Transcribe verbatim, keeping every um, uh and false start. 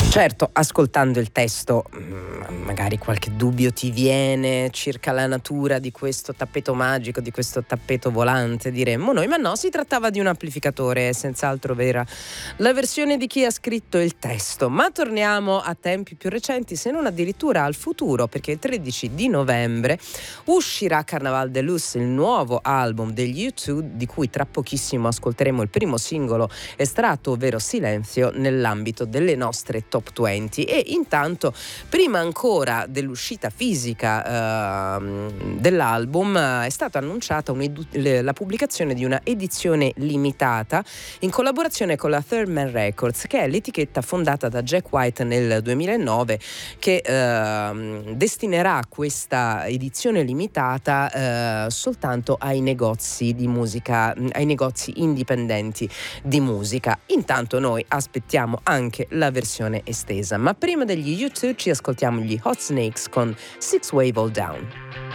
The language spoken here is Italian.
Certo, ascoltando il testo magari qualche dubbio ti viene circa la natura di questo tappeto magico, di questo tappeto volante, diremmo noi, ma no, si trattava di un amplificatore, senz'altro vera la versione di chi ha scritto il testo. Ma torniamo a tempi più recenti, se non addirittura al futuro, perché il tredici di novembre uscirà Carnaval de Luz, il nuovo album degli U due, di cui tra pochissimo ascolteremo il primo singolo estratto, ovvero Silenzio, nell'ambito delle nostre top venti. E intanto, prima ancora dell'uscita fisica uh, dell'album, uh, è stata annunciata la pubblicazione di una edizione limitata in collaborazione con la Third Man Records, che è l'etichetta fondata da Jack White nel duemilanove, che uh, destinerà questa edizione limitata uh, soltanto ai negozi di musica, ai negozi indipendenti di musica. Intanto noi aspettiamo anche la versione estesa, ma prima degli U due ci ascoltiamo gli Hot Snakes con Six Wave All Down.